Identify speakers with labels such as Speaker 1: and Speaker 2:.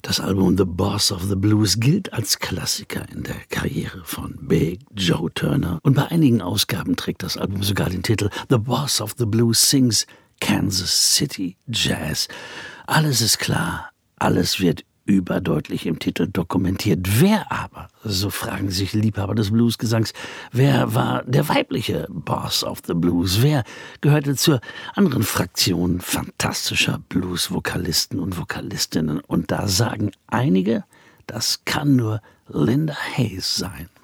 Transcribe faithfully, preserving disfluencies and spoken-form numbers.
Speaker 1: Das Album The Boss of the Blues gilt als Klassiker in der Karriere von Big Joe Turner. Und bei einigen Ausgaben trägt das Album sogar den Titel The Boss of the Blues sings Kansas City Jazz. Alles ist klar, alles wird überdeutlich im Titel dokumentiert. Wer aber, so fragen sich Liebhaber des Bluesgesangs, wer war der weibliche Boss of the Blues? Wer gehörte zur anderen Fraktion fantastischer Blues-Vokalisten und Vokalistinnen? Und da sagen einige, das kann nur Linda Hayes sein.